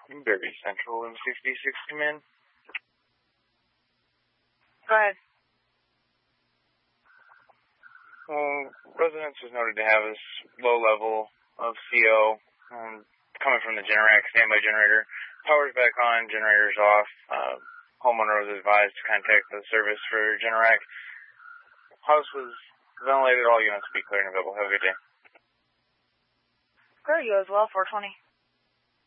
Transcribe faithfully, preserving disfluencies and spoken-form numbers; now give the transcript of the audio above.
Very Central and sixty sixty men. Go ahead. Well, residence was noted to have this low level of C O um, coming from the Generac standby generator. Power's back on, generator's off. Uh, homeowner was advised to contact the service for Generac. House was ventilated, all units will be clear and available. Have a good day. Great, you as well, four twenty.